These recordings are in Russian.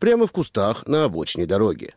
прямо в кустах на обочине дороги.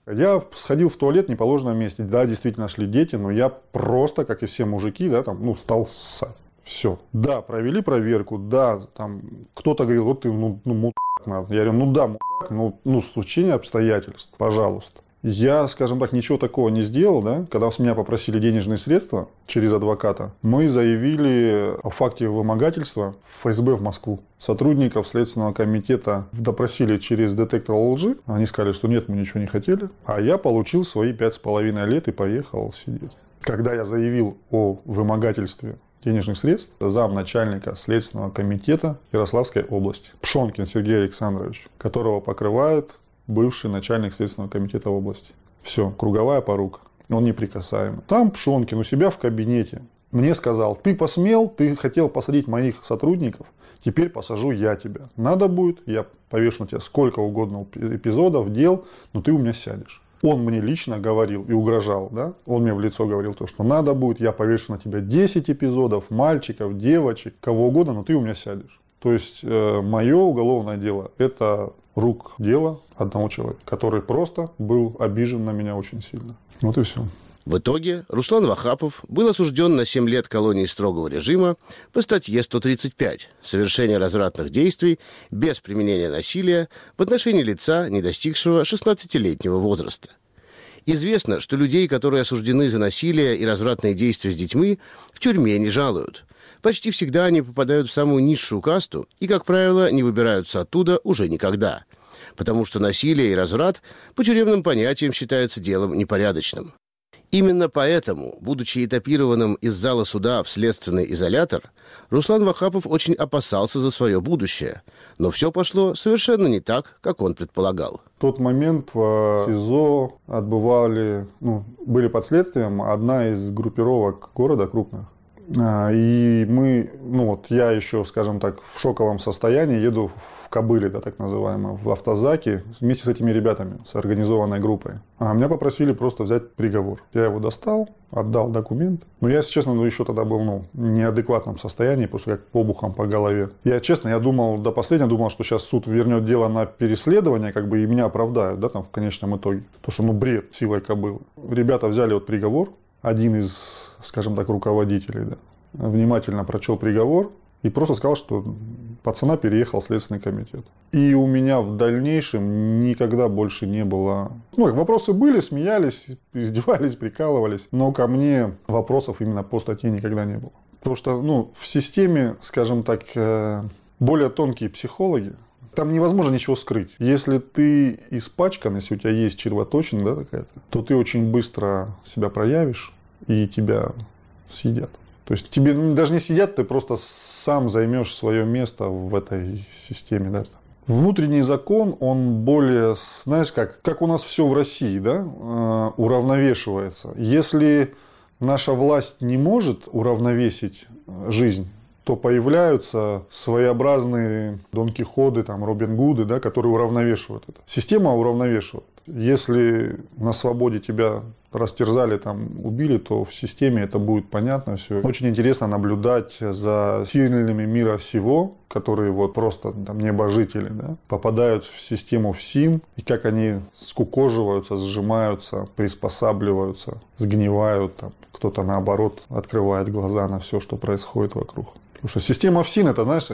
Я сходил в туалет в неположенном месте. Да, действительно шли дети, но я просто, как и все мужики, да, там, стал ссать. Все. Да, провели проверку, да, там, кто-то говорил, вот ты, мудак надо. Я говорю, да, мудак, стечение обстоятельств, пожалуйста. Я, скажем так, ничего такого не сделал, да. Когда с меня попросили денежные средства через адвоката, мы заявили о факте вымогательства в ФСБ в Москву. Сотрудников Следственного комитета допросили через детектор лжи. Они сказали, что нет, мы ничего не хотели. А я получил свои 5,5 лет и поехал сидеть. Когда я заявил о вымогательстве денежных средств, замначальника Следственного комитета Ярославской области Пшонкин Сергей Александрович, которого покрывает бывший начальник Следственного комитета области. Все, круговая порука. Он неприкасаемый. Там Пшонкин у себя в кабинете мне сказал, ты посмел, ты хотел посадить моих сотрудников, теперь посажу я тебя. Надо будет, я повешу на тебя сколько угодно эпизодов, дел, но ты у меня сядешь. Он мне лично говорил и угрожал, да? Он мне в лицо говорил то, что надо будет, я повешу на тебя 10 эпизодов, мальчиков, девочек, кого угодно, но ты у меня сядешь. То есть мое уголовное дело – это рук дело одного человека, который просто был обижен на меня очень сильно. Вот и все. В итоге Руслан Вахапов был осужден на 7 лет колонии строгого режима по статье 135 «Совершение развратных действий без применения насилия в отношении лица, не достигшего 16-летнего возраста». Известно, что людей, которые осуждены за насилие и развратные действия с детьми, в тюрьме не жалуют. Почти всегда они попадают в самую низшую касту и, как правило, не выбираются оттуда уже никогда. Потому что насилие и разврат по тюремным понятиям считаются делом непорядочным. Именно поэтому, будучи этапированным из зала суда в следственный изолятор, Руслан Вахапов очень опасался за свое будущее. Но все пошло совершенно не так, как он предполагал. В тот момент в СИЗО были под следствием одна из группировок города крупных. И я еще, скажем так, в шоковом состоянии еду в кобыле, да, так называемой, в автозаке вместе с этими ребятами, с организованной группой. А меня попросили просто взять приговор. Я его достал, отдал документ. Но я, если честно, еще тогда был в неадекватном состоянии, просто как обухом по голове. Я думал, до последнего думал, что сейчас суд вернет дело на переследование, и меня оправдают, да, там в конечном итоге. Потому что, бред силой кобылы. Ребята взяли приговор. Один из, скажем так, руководителей, да, внимательно прочел приговор и просто сказал, что пацана переехал в Следственный комитет. И у меня в дальнейшем никогда больше не было... вопросы были, смеялись, издевались, прикалывались, но ко мне вопросов именно по статье никогда не было. Потому что, в системе, скажем так, более тонкие психологи, там невозможно ничего скрыть. Если ты испачкан, если у тебя есть червоточина, да, какая-то, то ты очень быстро себя проявишь и тебя съедят. То есть тебе даже не съедят, ты просто сам займешь свое место в этой системе. Да. Внутренний закон, он более, знаешь, как у нас все в России, да, уравновешивается. Если наша власть не может уравновесить жизнь, то появляются своеобразные Дон Кихоты, Робин Гуды, да, которые уравновешивают это. Система уравновешивает. Если на свободе тебя растерзали, убили, то в системе это будет понятно все. Очень интересно наблюдать за сильными мира сего, которые просто небожители, да, попадают в систему ФСИН, и как они скукоживаются, сжимаются, приспосабливаются, сгнивают. Кто-то наоборот открывает глаза на все, что происходит вокруг. Потому что система ФСИН, это, знаешь,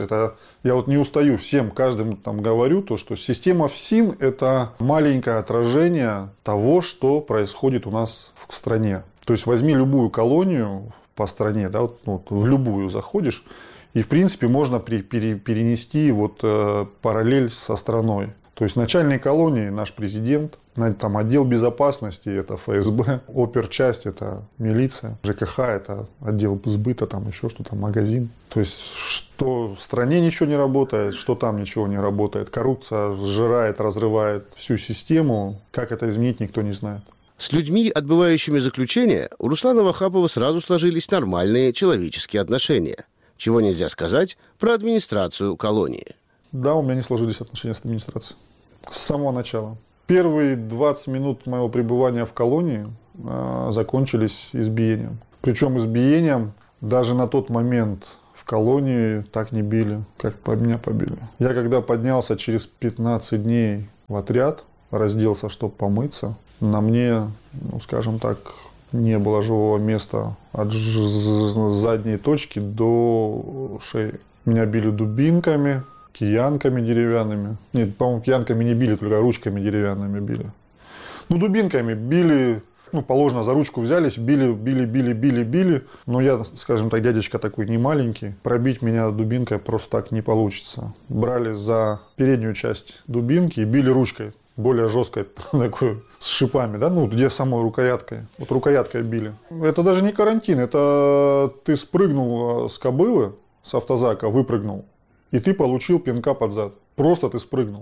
я не устаю всем, каждому говорю, что система ФСИН – это маленькое отражение того, что происходит у нас в стране. То есть возьми любую колонию по стране, да, в любую заходишь, и в принципе можно перенести параллель со страной. То есть начальник колонии наш президент, отдел безопасности это ФСБ, оперчасть это милиция, ЖКХ это отдел сбыта, еще что-то, магазин. То есть что в стране ничего не работает, что там ничего не работает. Коррупция сжирает, разрывает всю систему. Как это изменить, никто не знает. С людьми, отбывающими заключение, у Руслана Вахапова сразу сложились нормальные человеческие отношения. Чего нельзя сказать про администрацию колонии. Да, у меня не сложились отношения с администрацией. С самого начала. Первые 20 минут моего пребывания в колонии закончились избиением. Причем избиением даже на тот момент В колонии так не били, как меня побили. Я когда поднялся через 15 дней в отряд, разделся, чтобы помыться, на мне, скажем так, не было живого места от задней точки до шеи. Меня били дубинками, киянками деревянными. Нет, по-моему, киянками не били, только ручками деревянными били. Дубинками били, положено, за ручку взялись, били. Но я, скажем так, дядечка такой не маленький. Пробить меня дубинкой просто так не получится. Брали за переднюю часть дубинки и били ручкой. Более жесткой, такой, с шипами, да, где самой рукояткой. Вот рукояткой били. Это даже не карантин, это ты спрыгнул с кобылы, с автозака, выпрыгнул, и ты получил пинка под зад. Просто ты спрыгнул.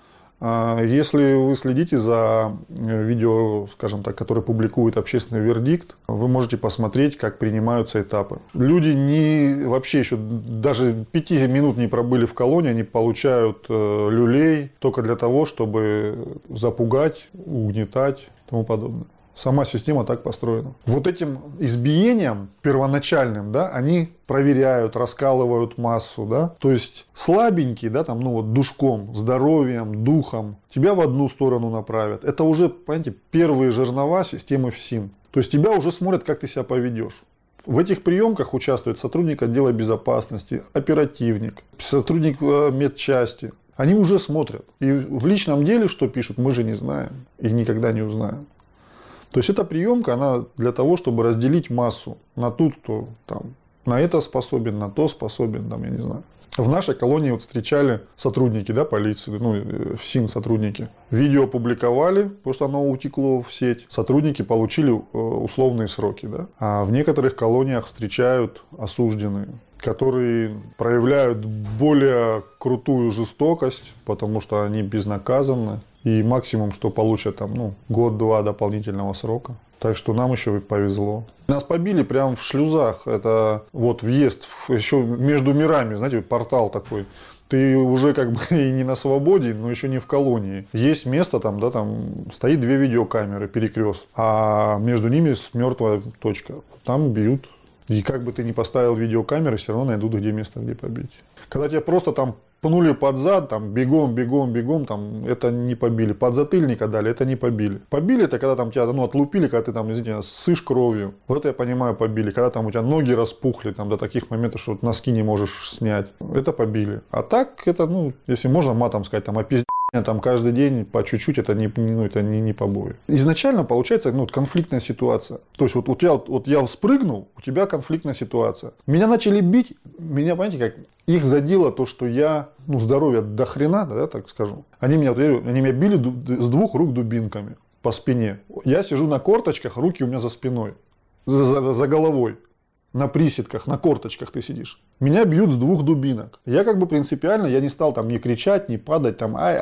Если вы следите за видео, скажем так, которое публикует общественный вердикт, вы можете посмотреть, как принимаются этапы. Люди вообще еще даже 5 минут не пробыли в колонии, они получают люлей только для того, чтобы запугать, угнетать и тому подобное. Сама система так построена. Вот этим избиением первоначальным, да, они проверяют, раскалывают массу, да. То есть слабенький, да, душком, здоровьем, духом тебя в одну сторону направят. Это уже, понимаете, первые жернова системы ФСИН. То есть тебя уже смотрят, как ты себя поведешь. В этих приемках участвует сотрудник отдела безопасности, оперативник, сотрудник медчасти. Они уже смотрят. И в личном деле, что пишут, мы же не знаем и никогда не узнаем. То есть эта приемка, она для того, чтобы разделить массу на ту, кто на это способен, на то способен, я не знаю. В нашей колонии встречали сотрудники, да, полиции, ФСИН сотрудники. Видео опубликовали, потому что оно утекло в сеть. Сотрудники получили условные сроки, да. А в некоторых колониях встречают осужденные, которые проявляют более крутую жестокость, потому что они безнаказанны. И максимум, что получат год-два дополнительного срока. Так что нам еще повезло. Нас побили прямо в шлюзах. Это въезд еще между мирами, знаете, портал такой. Ты уже и не на свободе, но еще не в колонии. Есть место, там стоит 2 видеокамеры, перекрест. А между ними мертвая точка. Там бьют. И как бы ты ни поставил видеокамеры, все равно найдут где место, где побить. Когда тебя просто пнули под зад, бегом, это не побили. Подзатыльника дали, это не побили. Побили это, когда тебя отлупили, когда ты извините, ссышь кровью. Вот это я понимаю, побили. Когда у тебя ноги распухли до таких моментов, что носки не можешь снять. Это побили. А так, это, если можно матом сказать, опиздение каждый день по чуть-чуть, это не побои. Изначально получается конфликтная ситуация. То есть вот я спрыгнул, у тебя конфликтная ситуация. Меня начали бить, понимаете, как их задело то, что я, здоровья до хрена, да, так скажу. Они меня били с 2 рук дубинками по спине. Я сижу на корточках, руки у меня за спиной, за головой. На приседках, на корточках ты сидишь. Меня бьют с 2 дубинок. Я принципиально, я не стал не кричать, не падать,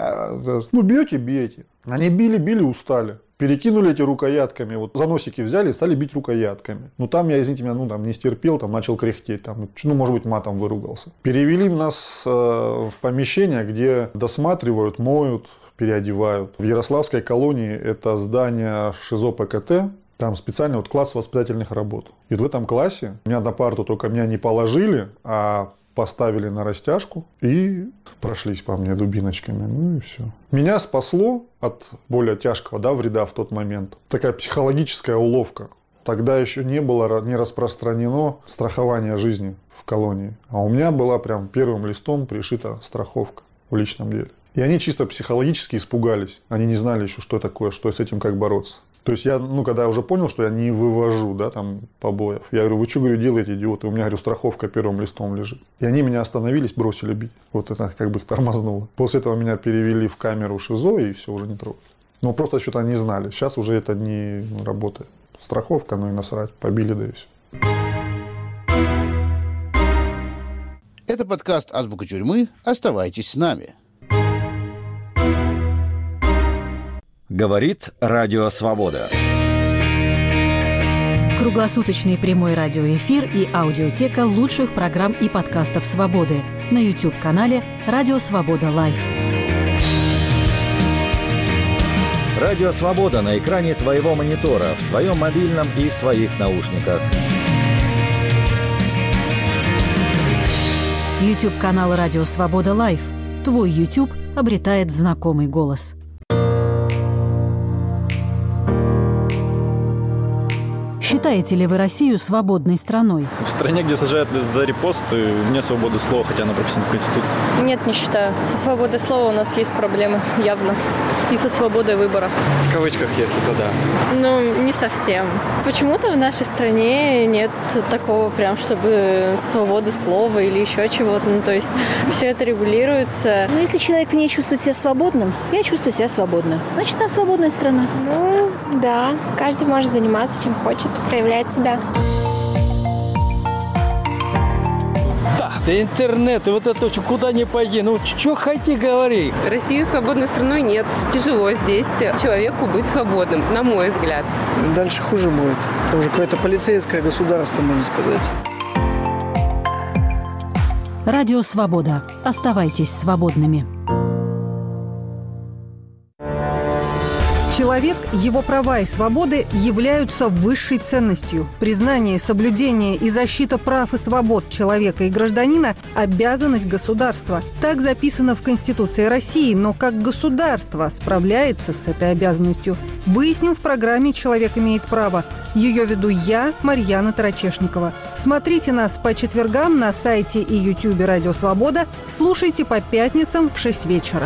бьете. Они били, устали. Перекинули эти рукоятками, за носики взяли и стали бить рукоятками. Там я, извините меня, не стерпел, начал кряхтеть, может быть, матом выругался. Перевели нас в помещение, где досматривают, моют, переодевают. В Ярославской колонии это здание ШИЗО ПКТ. Там специально класс воспитательных работ. И в этом классе меня на парту только меня не положили, а поставили на растяжку и прошлись по мне дубиночками. И все. Меня спасло от более тяжкого вреда в тот момент. Такая психологическая уловка. Тогда еще не распространено страхование жизни в колонии. А у меня была прям первым листом пришита страховка в личном деле. И они чисто психологически испугались. Они не знали еще, что такое, что с этим как бороться. То есть я, когда я уже понял, что я не вывожу, побоев, я говорю, вы что, делаете, идиоты? У меня, страховка первым листом лежит. И они меня остановились, бросили бить. Вот это их тормознуло. После этого меня перевели в камеру ШИЗО и все, уже не трогали. Просто что-то не знали. Сейчас уже это не работает. Страховка, и насрать. Побили, да и все. Это подкаст «Азбука тюрьмы». Оставайтесь с нами. Говорит Радио Свобода. Круглосуточный прямой радиоэфир и аудиотека лучших программ и подкастов «Свободы» на YouTube-канале «Радио Свобода Лайв». Радио Свобода на экране твоего монитора, в твоем мобильном и в твоих наушниках. YouTube-канал «Радио Свобода Лайв». Твой YouTube обретает знакомый голос. Считаете ли вы Россию свободной страной? В стране, где сажают за репосты, вне свободы слова, хотя она прописана в Конституции. Нет, не считаю. Со свободой слова у нас есть проблемы, явно. И со свободой выбора. В кавычках, если то да. Ну, не совсем. Почему-то в нашей стране нет такого прям, чтобы свободы слова или еще чего-то. Ну, то есть все это регулируется. Но если человек в ней чувствует себя свободным, я чувствую себя свободно. Значит, она свободная страна. Ну, да. Каждый может заниматься чем хочет, проявлять себя. Да интернет, и вот это куда ни пойди, ну что хоти говори. Россию свободной страной нет. Тяжело здесь человеку быть свободным, на мой взгляд. Дальше хуже будет. Это уже какое-то полицейское государство, можно сказать. Радио Свобода. Оставайтесь свободными. Человек, его права и свободы являются высшей ценностью. Признание, соблюдение и защита прав и свобод человека и гражданина – обязанность государства. Так записано в Конституции России, но как государство справляется с этой обязанностью, выясним в программе «Человек имеет право». Ее веду я, Марьяна Тарачешникова. Смотрите нас по четвергам на сайте и ютубе «Радио Свобода». Слушайте по пятницам в 6 вечера.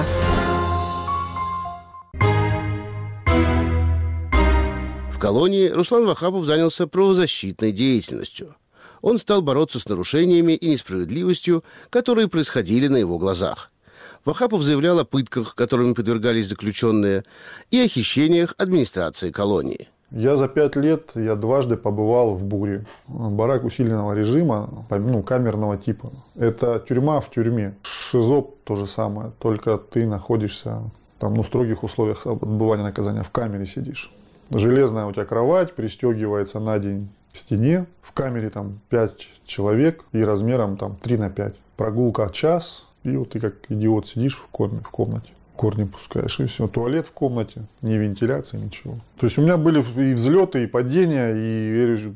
В колонии Руслан Вахапов занялся правозащитной деятельностью. Он стал бороться с нарушениями и несправедливостью, которые происходили на его глазах. Вахапов заявлял о пытках, которыми подвергались заключенные, и о хищениях администрации колонии. Я за 5 лет дважды побывал в Буре. Барак усиленного режима, камерного типа. Это тюрьма в тюрьме. ШИЗО то же самое, только ты находишься в строгих условиях отбывания наказания, в камере сидишь. Железная у тебя кровать, пристегивается на день к стене. В камере 5 человек и размером 3 на 5. Прогулка час, и вот ты как идиот сидишь в комнате. Корни пускаешь, и все. Туалет в комнате, ни вентиляции, ничего. То есть у меня были и взлеты, и падения, и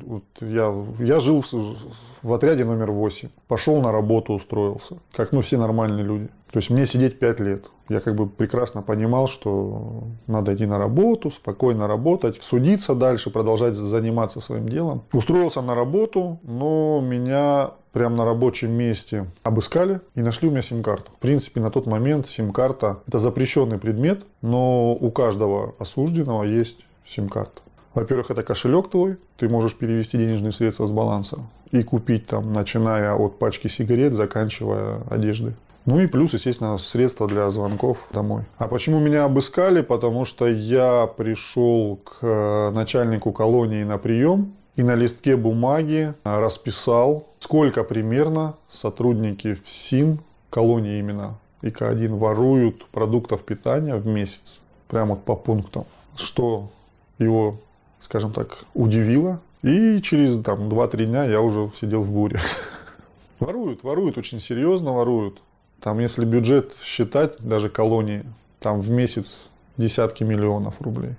я жил в отряде номер 8. Пошел на работу, устроился, как все нормальные люди. То есть мне сидеть 5 лет. Я прекрасно понимал, что надо идти на работу, спокойно работать, судиться дальше, продолжать заниматься своим делом. Устроился на работу, но меня прямо на рабочем месте обыскали и нашли у меня сим-карту. В принципе, на тот момент сим-карта – это запрещенный предмет, но у каждого осужденного есть сим-карта. Во-первых, это кошелек твой, ты можешь перевести денежные средства с баланса и купить начиная от пачки сигарет, заканчивая одеждой. Ну и плюс, естественно, средства для звонков домой. А почему меня обыскали? Потому что я пришел к начальнику колонии на прием и на листке бумаги расписал, сколько примерно сотрудники ФСИН, колонии именно ИК-1, воруют продуктов питания в месяц. Прямо по пунктам. Что его, скажем так, удивило. И через 2-3 дня я уже сидел в Буре. Воруют, очень серьезно воруют. Если бюджет считать, даже колонии, в месяц десятки миллионов рублей.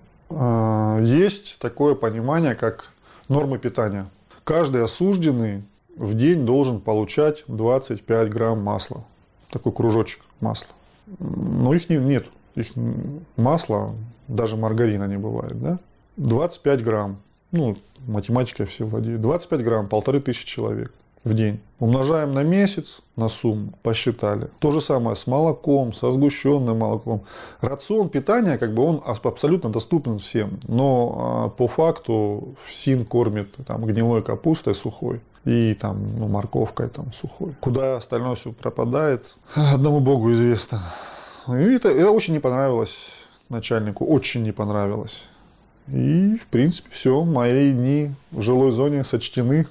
Есть такое понимание, как нормы питания. Каждый осужденный в день должен получать 25 грамм масла. Такой кружочек масла. Но их нет. Их масла, даже маргарина не бывает. Да? 25 грамм. Математикой все владеют. 25 грамм, 1500 человек в день. Умножаем на месяц, на сумму, посчитали. То же самое с молоком, со сгущенным молоком. Рацион питания, он абсолютно доступен всем. Но по факту ФСИН кормит гнилой капустой сухой и морковкой сухой. Куда остальное все пропадает, одному Богу известно. И это очень не понравилось начальнику, очень не понравилось. И, в принципе, все, мои дни в жилой зоне сочтены.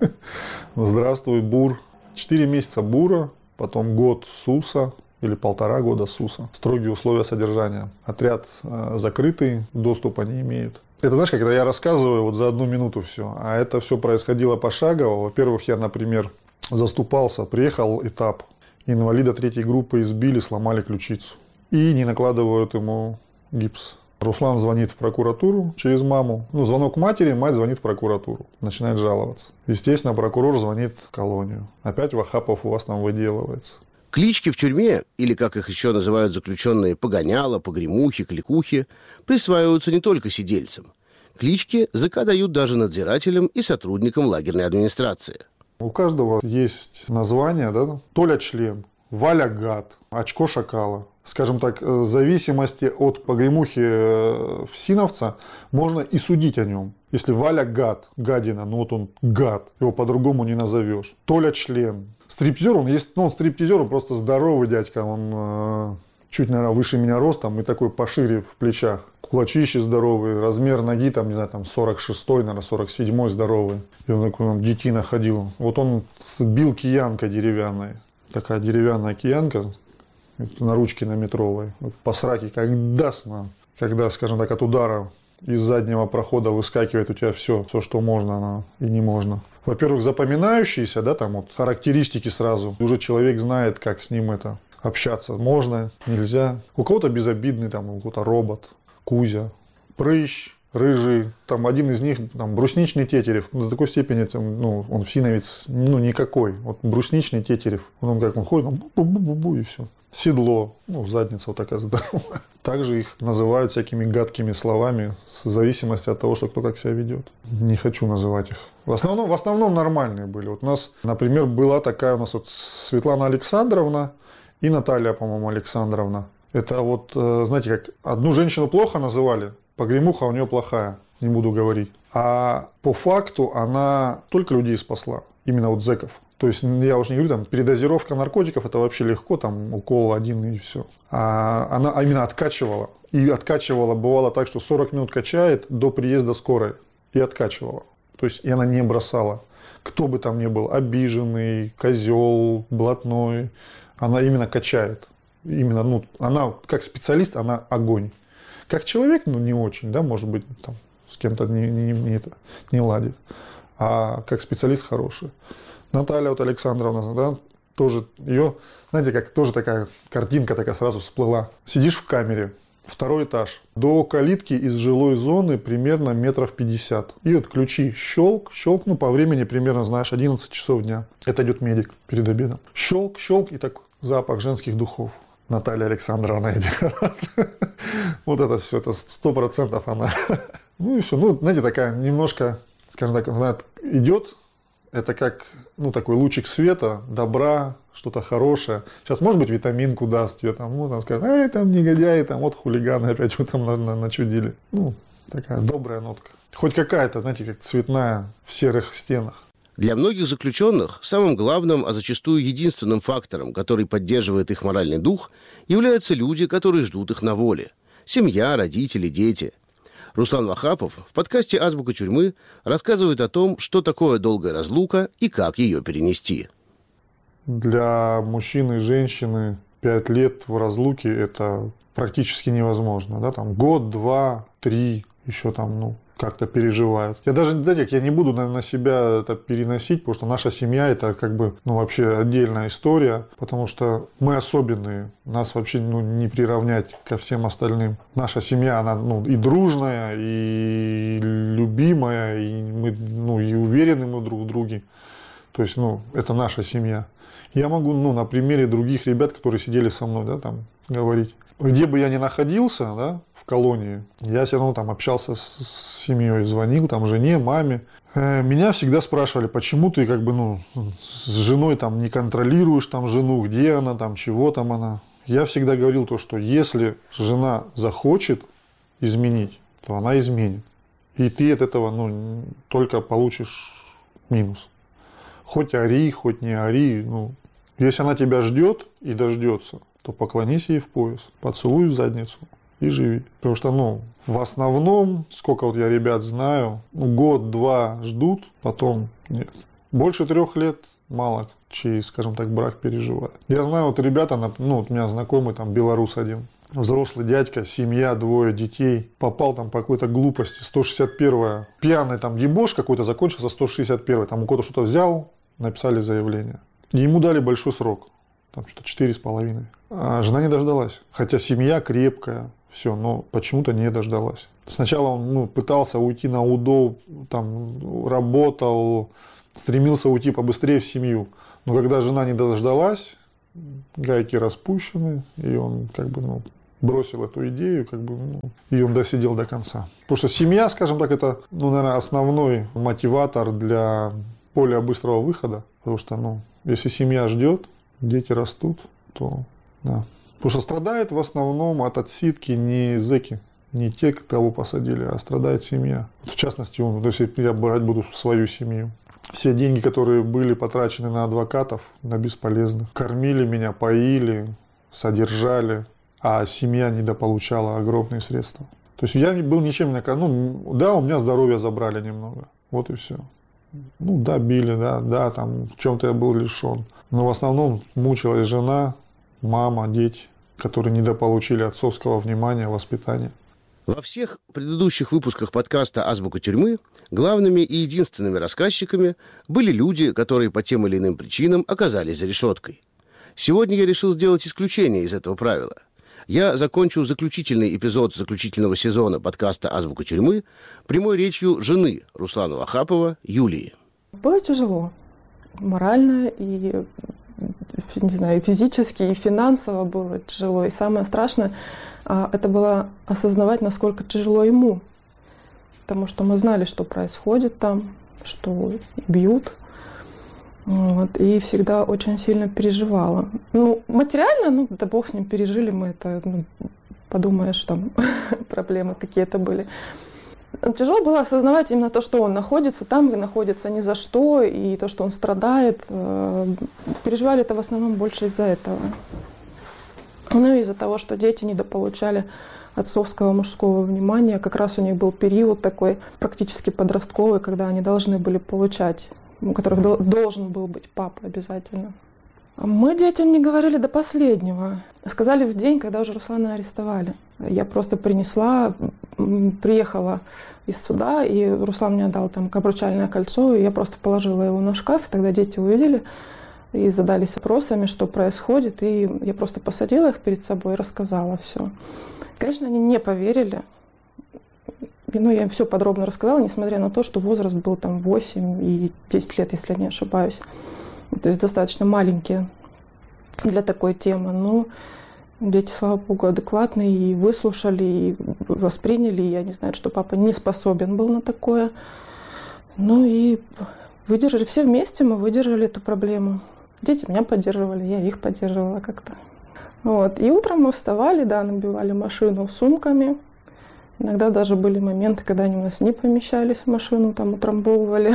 Здравствуй, Бур. 4 месяца Бура, потом год СУСа, или 1,5 года СУСа. Строгие условия содержания. Отряд закрытый, доступа не имеет. Это, знаешь, когда я рассказываю за 1 минуту все, а это все происходило пошагово. Во-первых, я, например, заступался, приехал этап. Инвалида 3-й группы избили, сломали ключицу. И не накладывают ему гипс. Руслан звонит в прокуратуру через маму. Звонок матери, мать звонит в прокуратуру. Начинает жаловаться. Естественно, прокурор звонит в колонию. Опять Вахапов у вас там выделывается. Клички в тюрьме, или, как их еще называют заключенные, погоняла, погремухи, кликухи, присваиваются не только сидельцам. Клички ЗК дают даже надзирателям и сотрудникам лагерной администрации. У каждого есть название, да? Толя член, Валя гад, очко шакала. Скажем так, в зависимости от погремухи всиновца можно и судить о нем. Если Валя гад, гадина, он гад, его по-другому не назовешь. Толя член. Стриптизер, он стриптизер, он просто здоровый дядька, он чуть, наверное, выше меня ростом и такой пошире в плечах. Кулачище здоровый, размер ноги, 46-й, наверное, 47-й здоровый. И он такой, детина ходил. Вот он бил киянкой деревянной. Такая деревянная киянка на ручке на метровой. Вот по сраке как даст нам. Когда, скажем так, от удара из заднего прохода выскакивает у тебя все, что можно и не можно. Во-первых, запоминающиеся, характеристики сразу. Уже человек знает, как с ним общаться. Можно, нельзя. У кого-то безобидный, у кого-то робот, Кузя, прыщ, рыжий. Один из них, брусничный Тетерев. До такой степени, он всиновец, никакой. Вот брусничный Тетерев. Он ходит, бу-бу-бу-бу, и все. Седло, задница вот такая здоровая. Также их называют всякими гадкими словами, в зависимости от того, что кто как себя ведет. Не хочу называть их. В основном нормальные были. Вот у нас, например, была такая Светлана Александровна и Наталья, по-моему, Александровна. Это знаете, как одну женщину плохо называли, погремуха у нее плохая, не буду говорить. А по факту она только людей спасла, именно зэков. То есть, я уже не говорю, передозировка наркотиков, это вообще легко, укол один и все. А она именно откачивала. И откачивала, бывало так, что 40 минут качает до приезда скорой. И откачивала. То есть, и она не бросала. Кто бы там ни был, обиженный, козел, блатной, она именно качает. Именно, она как специалист, она огонь. Как человек, не очень, может быть, с кем-то не ладит. А как специалист хороший. Наталья Александровна, тоже ее, знаете, как тоже такая картинка такая сразу всплыла. Сидишь в камере, 2-й этаж, до калитки из жилой зоны примерно 50 метров. И ключи щелк, по времени примерно, 11 часов дня. Это идет медик перед обедом. Щелк, и так запах женских духов. Наталья Александровна идет. Вот это все, это 100% она. И все, знаете, такая немножко, скажем так, она идет. Это как, такой лучик света, добра, что-то хорошее. Сейчас, может быть, витаминку даст тебе, скажет, негодяи, хулиганы опять начудили. Такая добрая нотка. Хоть какая-то, знаете, как цветная в серых стенах. Для многих заключенных самым главным, а зачастую единственным фактором, который поддерживает их моральный дух, являются люди, которые ждут их на воле. Семья, родители, дети. Руслан Вахапов в подкасте «Азбука тюрьмы» рассказывает о том, что такое долгая разлука и как ее перенести. Для мужчины и женщины 5 лет в разлуке – это практически невозможно. Год, 2, 3, еще как-то переживают. Я даже, я не буду на себя это переносить, потому что наша семья – это вообще отдельная история, потому что мы особенные, нас вообще не приравнять ко всем остальным. Наша семья, она и дружная, и любимая, и мы и уверены мы друг в друге. То есть, это наша семья. Я могу, на примере других ребят, которые сидели со мной, говорить. Где бы я ни находился, в колонии, я все равно общался с семьей, звонил жене, маме. Меня всегда спрашивали, почему ты с женой не контролируешь жену, где она, чего она. Я всегда говорил то, что если жена захочет изменить, то она изменит. И ты от этого только получишь минус. Хоть ори, хоть не ори. Если она тебя ждет и дождется, то поклонись ей в пояс, поцелуй в задницу и живи. Потому что, в основном, сколько я ребят знаю, год-два ждут, потом нет. Больше 3 лет мало чей, скажем так, брак переживает. Я знаю, ребята, у меня знакомый белорус один, взрослый дядька, семья, 2 детей, попал по какой-то глупости, 161-я, пьяный ебош какой-то закончился, 161-й, у кого-то что-то взял, написали заявление. И ему дали большой срок. Что-то 4,5. А жена не дождалась. Хотя семья крепкая, все, но почему-то не дождалась. Сначала он пытался уйти на УДО, там, работал, стремился уйти побыстрее в семью. Но когда жена не дождалась, гайки распущены, и он бросил эту идею, и он досидел до конца. Потому что семья, скажем так, это, наверное, основной мотиватор для более быстрого выхода. Потому что, если семья ждет, дети растут, то да. Потому что страдает в основном от отсидки не зэки, не те, кого посадили, а страдает семья. В частности, если я брать буду свою семью. Все деньги, которые были потрачены на адвокатов, на бесполезных. Кормили меня, поили, содержали, а семья недополучала огромные средства. То есть я был ничем не наказан. Да, у меня здоровье забрали немного. Вот и все. Да, били, да, там в чем-то я был лишен. Но в основном мучилась жена, мама, дети, которые недополучили отцовского внимания, воспитания. Во всех предыдущих выпусках подкаста «Азбука тюрьмы» главными и единственными рассказчиками были люди, которые по тем или иным причинам оказались за решеткой. Сегодня я решил сделать исключение из этого правила. Я закончу заключительный эпизод заключительного сезона подкаста «Азбука тюрьмы» прямой речью жены Руслана Вахапова, Юлии. Было тяжело. Морально и, не знаю, физически, и финансово было тяжело. И самое страшное, это было осознавать, насколько тяжело ему. Потому что мы знали, что происходит там, что бьют. И всегда очень сильно переживала. Материально, да бог с ним, пережили мы это, подумаешь, там проблемы какие-то были. Тяжело было осознавать именно то, что он находится там, где находится ни за что, и то, что он страдает. Переживали это в основном больше из-за этого. И из-за того, что дети недополучали отцовского мужского внимания. Как раз у них был период такой практически подростковый, когда они должны были получать, у которых должен был быть папа обязательно. Мы детям не говорили до последнего. Сказали в день, когда уже Руслана арестовали. Я просто приехала из суда, и Руслан мне дал там обручальное кольцо, и я просто положила его на шкаф, и тогда дети увидели и задались вопросами, что происходит, и я просто посадила их перед собой и рассказала все. Конечно, они не поверили. Я им все подробно рассказала, несмотря на то, что возраст был там 8 и 10 лет, если я не ошибаюсь. То есть достаточно маленькие для такой темы. Но дети, слава богу, адекватные и выслушали, и восприняли. И они знают, что папа не способен был на такое. И выдержали. Все вместе мы выдержали эту проблему. Дети меня поддерживали, я их поддерживала как-то. И утром мы вставали, набивали машину сумками. Иногда даже были моменты, когда они у нас не помещались в машину, там утрамбовывали.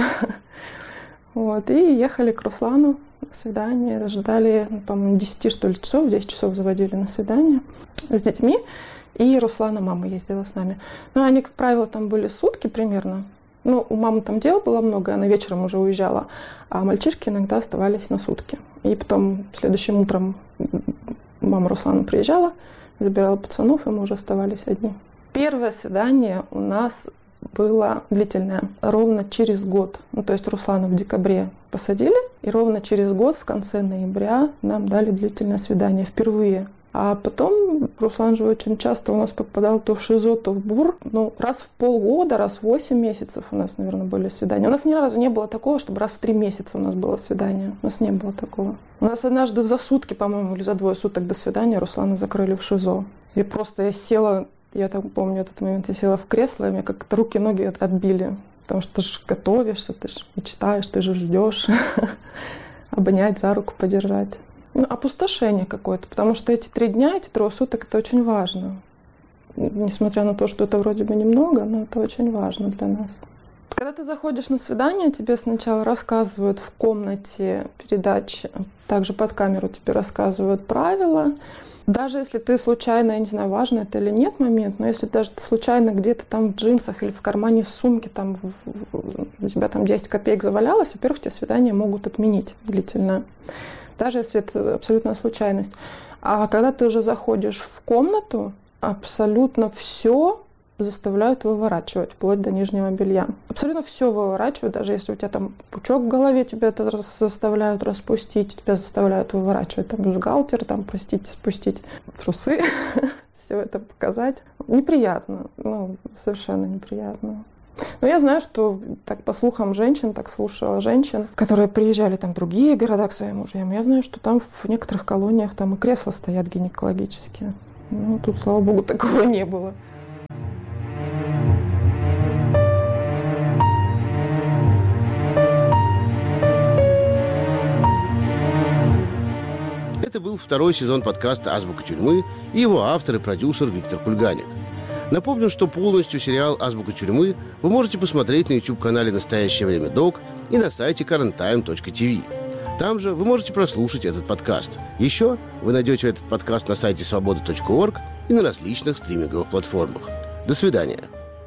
И ехали к Руслану на свидание. Ждали, по-моему, 10 часов, 10 часов заводили на свидание с детьми. И Руслана мама ездила с нами. Они, как правило, там были сутки примерно. У мамы там дел было много, она вечером уже уезжала. А мальчишки иногда оставались на сутки. И потом следующим утром мама Руслана приезжала, забирала пацанов, и мы уже оставались одни. Первое свидание у нас было длительное, ровно через год. То есть Руслана в декабре посадили, и ровно через год, в конце ноября, нам дали длительное свидание впервые. А потом Руслан же очень часто у нас попадал то в ШИЗО, то в БУР. Раз в полгода, раз в 8 месяцев у нас, наверное, были свидания. У нас ни разу не было такого, чтобы раз в 3 месяца у нас было свидание. У нас не было такого. У нас однажды за сутки, по-моему, или за 2 суток до свидания Руслана закрыли в ШИЗО. И просто я села, я так помню этот момент, я села в кресло, и мне как-то руки и ноги отбили. Потому что ты же готовишься, ты же мечтаешь, ты же ждешь обнять, за руку подержать. Опустошение какое-то, потому что эти 3 дня, эти 3 суток, это очень важно. Несмотря на то, что это вроде бы немного, но это очень важно для нас. Когда ты заходишь на свидание, тебе сначала рассказывают в комнате передачи, также под камеру тебе рассказывают правила. Даже если ты случайно, я не знаю, важно это или нет момент, но если даже ты случайно где-то там в джинсах или в кармане в сумке, там у тебя там 10 копеек завалялось, во-первых, тебе свидание могут отменить длительно. Даже если это абсолютная случайность. А когда ты уже заходишь в комнату, абсолютно все заставляют выворачивать, вплоть до нижнего белья. Абсолютно все выворачивают, даже если у тебя там пучок в голове, тебя это заставляют распустить, тебя заставляют выворачивать там бюстгальтер, там, простите, спустить трусы все это показать. Неприятно, совершенно неприятно. Но я знаю, что так по слухам женщин, так слушала женщин, которые приезжали там в другие города к своим мужьям. Я знаю, что там в некоторых колониях там и кресла стоят гинекологические. Тут, слава богу, такого не было. Это был второй сезон подкаста «Азбука тюрьмы» и его автор и продюсер Виктор Кульганик. Напомню, что полностью сериал «Азбука тюрьмы» вы можете посмотреть на YouTube-канале «Настоящее время Док» и на сайте currenttime.tv. Там же вы можете прослушать этот подкаст. Еще вы найдете этот подкаст на сайте свобода.орг и на различных стриминговых платформах. До свидания.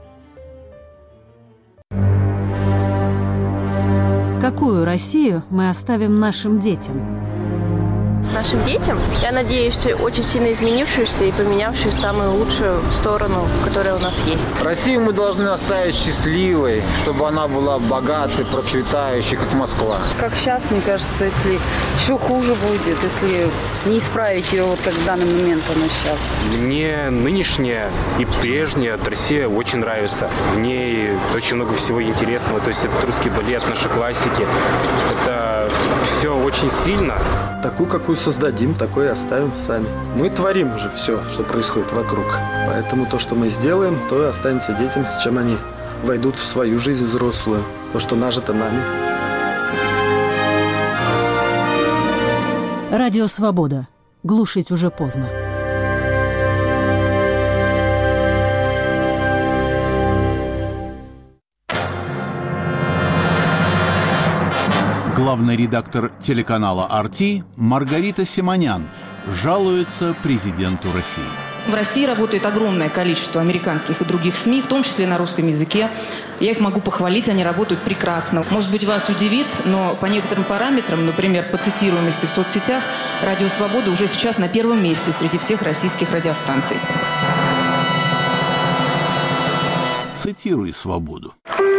Какую Россию мы оставим нашим детям? Нашим детям, я надеюсь, очень сильно изменившуюся и поменявшую самую лучшую сторону, которая у нас есть. Россию мы должны оставить счастливой, чтобы она была богатой, процветающей, как Москва. Как сейчас, мне кажется, если еще хуже будет, если не исправить ее, вот как в данный момент она сейчас. Мне нынешняя и прежняя Россия очень нравится. В ней очень много всего интересного. То есть это русский балет, наши классики. Это все очень сильно. Такую, какую создадим, такой и оставим сами. Мы творим уже все, что происходит вокруг. Поэтому то, что мы сделаем, то и останется детям, с чем они войдут в свою жизнь взрослую. То, что нажито нами. Радио «Свобода». Глушить уже поздно. Главный редактор телеканала «RT» Маргарита Симонян жалуется президенту России. В России работает огромное количество американских и других СМИ, в том числе на русском языке. Я их могу похвалить, они работают прекрасно. Может быть, вас удивит, но по некоторым параметрам, например, по цитируемости в соцсетях, «Радио Свобода» уже сейчас на первом месте среди всех российских радиостанций. Цитируй «Свободу».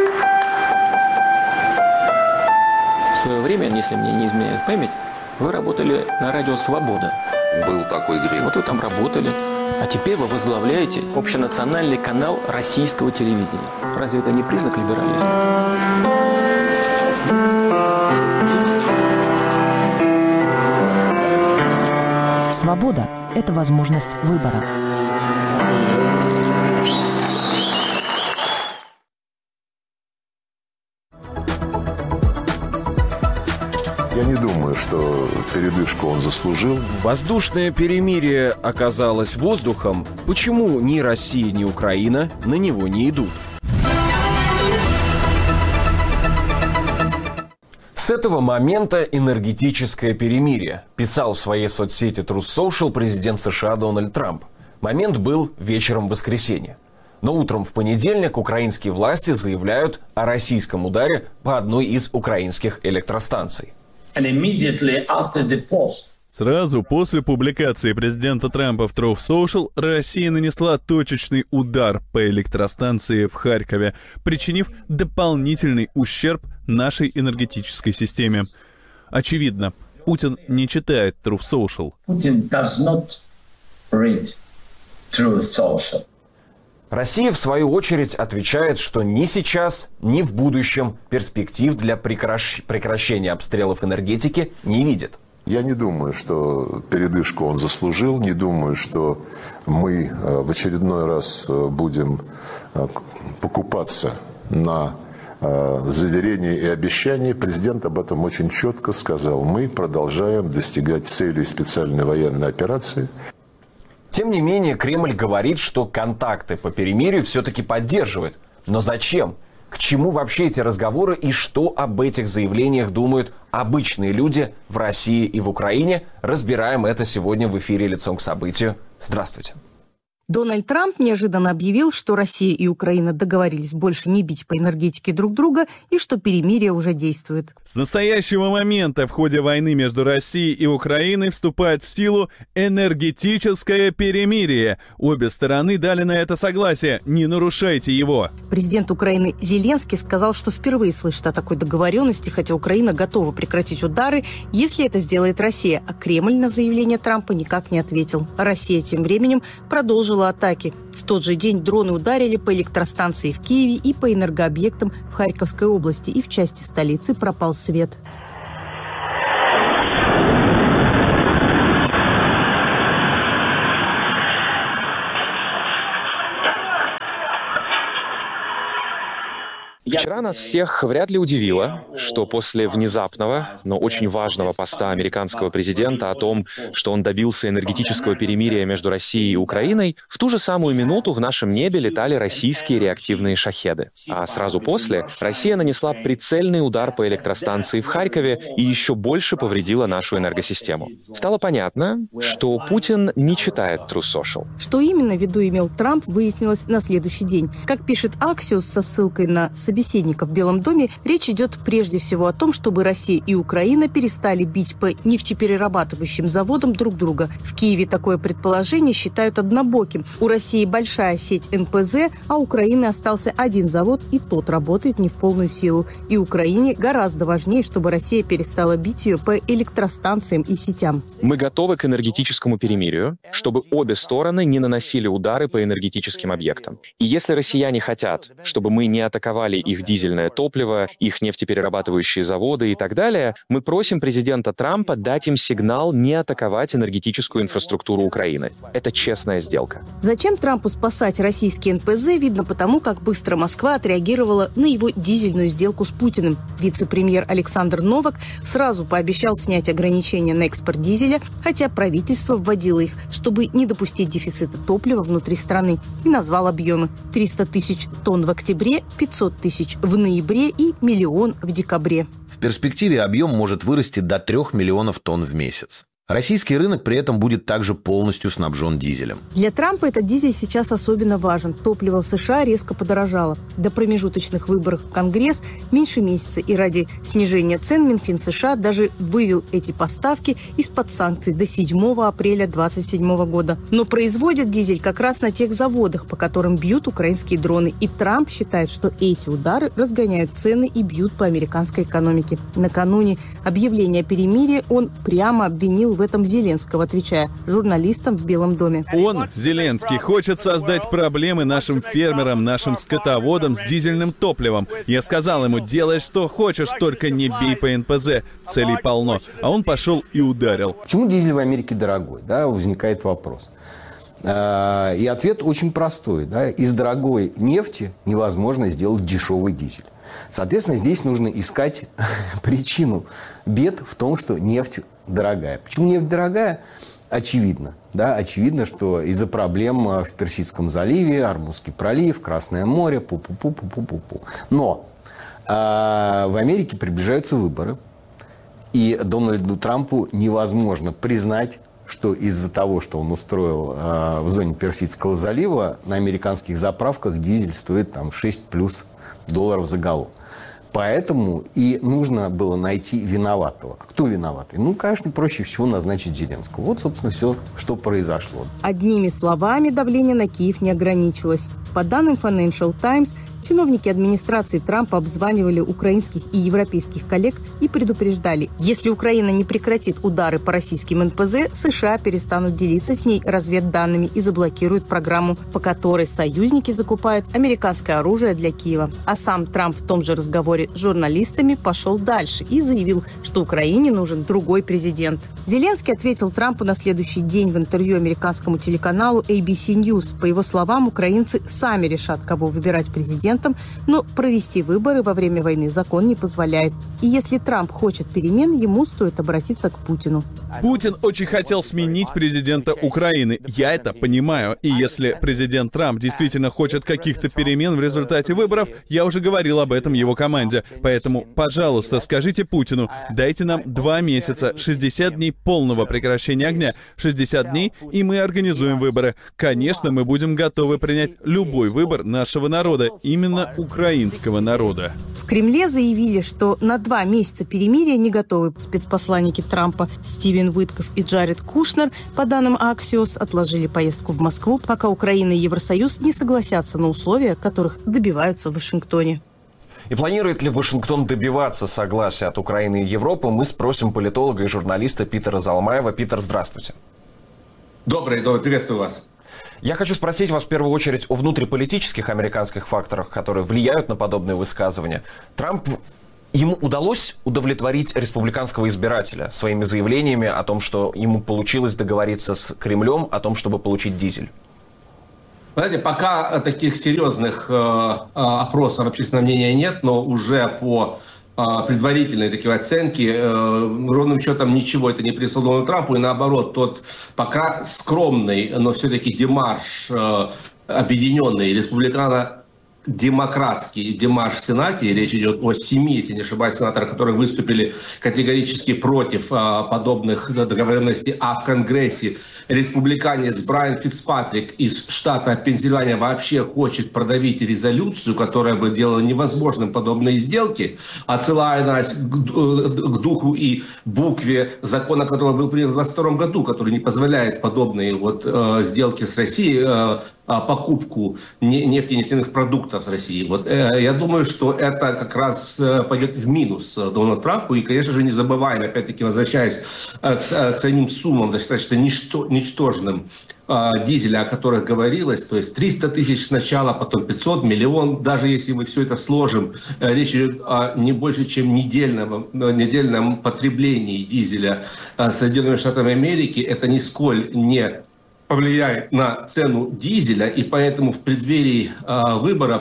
В свое время, если мне не изменяет память, вы работали на радио «Свобода». Был такой грех. Вот вы там работали. А теперь вы возглавляете общенациональный канал российского телевидения. Разве это не признак либерализма? Свобода – это возможность выбора. Я не думаю, что передышку он заслужил. Воздушное перемирие оказалось воздухом. Почему ни Россия, ни Украина на него не идут? С этого момента энергетическое перемирие, писал в своей соцсети Truth Social президент США Дональд Трамп. Момент был вечером воскресенья. Но утром в понедельник украинские власти заявляют о российском ударе по одной из украинских электростанций. Сразу после публикации президента Трампа в Truth Social Россия нанесла точечный удар по электростанции в Харькове, причинив дополнительный ущерб нашей энергетической системе. Очевидно, Путин не читает Truth Social. Putin does not read Truth Social. Россия, в свою очередь, отвечает, что ни сейчас, ни в будущем перспектив для прекращения обстрелов энергетики не видит. Я не думаю, что передышку он заслужил. Не думаю, что мы в очередной раз будем покупаться на заверения и обещания. Президент об этом очень четко сказал. Мы продолжаем достигать целей специальной военной операции. Тем не менее, Кремль говорит, что контакты по перемирию все-таки поддерживает. Но зачем? К чему вообще эти разговоры и что об этих заявлениях думают обычные люди в России и в Украине? Разбираем это сегодня в эфире «Лицом к событию». Здравствуйте. Дональд Трамп неожиданно объявил, что Россия и Украина договорились больше не бить по энергетике друг друга и что перемирие уже действует. С настоящего момента в ходе войны между Россией и Украиной вступает в силу энергетическое перемирие. Обе стороны дали на это согласие. Не нарушайте его. Президент Украины Зеленский сказал, что впервые слышит о такой договоренности, хотя Украина готова прекратить удары, если это сделает Россия, а Кремль на заявление Трампа никак не ответил. Россия тем временем продолжила атаки. В тот же день дроны ударили по электростанции в Киеве и по энергообъектам в Харьковской области, и в части столицы пропал свет. Вчера нас всех вряд ли удивило, что после внезапного, но очень важного поста американского президента о том, что он добился энергетического перемирия между Россией и Украиной, в ту же самую минуту в нашем небе летали российские реактивные шахеды. А сразу после Россия нанесла прицельный удар по электростанции в Харькове и еще больше повредила нашу энергосистему. Стало понятно, что Путин не читает Truth Social. Что именно в виду имел Трамп, выяснилось на следующий день. Как пишет Axios со ссылкой на собеседника в Белом доме, речь идет прежде всего о том, чтобы Россия и Украина перестали бить по нефтеперерабатывающим заводам друг друга. В Киеве такое предположение считают однобоким. У России большая сеть НПЗ, а у Украины остался один завод, и тот работает не в полную силу. И Украине гораздо важнее, чтобы Россия перестала бить ее по электростанциям и сетям. Мы готовы к энергетическому перемирию, чтобы обе стороны не наносили удары по энергетическим объектам. И если россияне хотят, чтобы мы не атаковали их дизельное топливо, их нефтеперерабатывающие заводы и так далее, мы просим президента Трампа дать им сигнал не атаковать энергетическую инфраструктуру Украины. Это честная сделка. Зачем Трампу спасать российские НПЗ, видно потому, как быстро Москва отреагировала на его дизельную сделку с Путиным. Вице-премьер Александр Новак сразу пообещал снять ограничения на экспорт дизеля, хотя правительство вводило их, чтобы не допустить дефицита топлива внутри страны, и назвал объемы: 300 тысяч тонн в октябре, 500 тысяч в ноябре и 1 миллион в декабре. В перспективе объем может вырасти до 3 миллионов тонн в месяц. Российский рынок при этом будет также полностью снабжен дизелем. Для Трампа этот дизель сейчас особенно важен. Топливо в США резко подорожало. До промежуточных выборов в Конгресс меньше месяца, и ради снижения цен Минфин США даже вывел эти поставки из-под санкций до 7 апреля 2027 года. Но производят дизель как раз на тех заводах, по которым бьют украинские дроны. И Трамп считает, что эти удары разгоняют цены и бьют по американской экономике. Накануне объявления перемирия он прямо обвинил в этом Зеленского, отвечая журналистам в Белом доме. Он, Зеленский, хочет создать проблемы нашим фермерам, нашим скотоводам с дизельным топливом. Я сказал ему: делай что хочешь, только не бей по НПЗ, целей полно. А он пошел и ударил. Почему дизель в Америке дорогой? Да, возникает вопрос. И ответ очень простой. Да? Из дорогой нефти невозможно сделать дешевый дизель. Соответственно, здесь нужно искать причину бед в том, что нефть дорогая. Почему нефть дорогая? Очевидно. Да? Очевидно, что из-за проблем в Персидском заливе, Ормузский пролив, Красное море, пу-пу-пу-пу-пу-пу. Но в Америке приближаются выборы, и Дональду Трампу невозможно признать, что из-за того, что он устроил в зоне Персидского залива, на американских заправках дизель стоит там 6+ долларов за галлон. Поэтому и нужно было найти виноватого. Кто виноватый? Ну, конечно, проще всего назначить Зеленского. Вот, собственно, все, что произошло. Одними словами давление на Киев не ограничилось. По данным Financial Times, чиновники администрации Трампа обзванивали украинских и европейских коллег и предупреждали: если Украина не прекратит удары по российским НПЗ, США перестанут делиться с ней разведданными и заблокируют программу, по которой союзники закупают американское оружие для Киева. А сам Трамп в том же разговоре с журналистами пошел дальше и заявил, что Украине нужен другой президент. Зеленский ответил Трампу на следующий день в интервью американскому телеканалу ABC News. По его словам, украинцы сами решат, кого выбирать президентом, но провести выборы во время войны закон не позволяет. И если Трамп хочет перемен, ему стоит обратиться к Путину. Путин очень хотел сменить президента Украины. Я это понимаю. И если президент Трамп действительно хочет каких-то перемен в результате выборов, я уже говорил об этом его команде. Поэтому, пожалуйста, скажите Путину, дайте нам 2 месяца, 60 дней полного прекращения огня, 60 дней, и мы организуем выборы. Конечно, мы будем готовы принять любой выбор нашего народа, именно украинского народа. В Кремле заявили, что на 2 месяца перемирия не готовы. Спецпосланники Трампа Стивен Уитков и Джаред Кушнер, по данным Axios, отложили поездку в Москву, пока Украина и Евросоюз не согласятся на условия, которых добиваются в Вашингтоне. И планирует ли Вашингтон добиваться согласия от Украины и Европы, мы спросим политолога и журналиста Питера Залмаева. Питер, здравствуйте. Добрый, приветствую вас. Я хочу спросить вас в первую очередь о внутриполитических американских факторах, которые влияют на подобные высказывания. Ему удалось удовлетворить республиканского избирателя своими заявлениями о том, что ему получилось договориться с Кремлем о том, чтобы получить дизель? Знаете, пока таких серьезных опросов общественного мнения нет, но уже по предварительной такой оценки, ровным счетом ничего это не принесло Дональду Трампу, и наоборот, тот пока скромный, но все-таки демарш объединенный республикано-демократский демарш в Сенате, речь идет о 7, если не ошибаюсь, сенаторах, которые выступили категорически против подобных договоренностей, а в Конгрессе республиканец Брайан Фицпатрик из штата Пенсильвания вообще хочет продавить резолюцию, которая бы делала невозможным подобные сделки, отсылая нас к духу и букве закона, который был принят в 2022 году, который не позволяет подобные сделки с Россией, покупку нефти и нефтяных продуктов с России. Я думаю, что это как раз пойдет в минус Дональду Трампу. И, конечно же, не забываем, опять-таки, возвращаясь к самим суммам, достаточно ничтожным дизеля, о которых говорилось, то есть 300 тысяч сначала, потом 500, миллион. Даже если мы все это сложим, речь идет о не больше, чем недельном потреблении дизеля Соединенными Штатами Америки. Это нисколь не повлияет на цену дизеля, и поэтому в преддверии выборов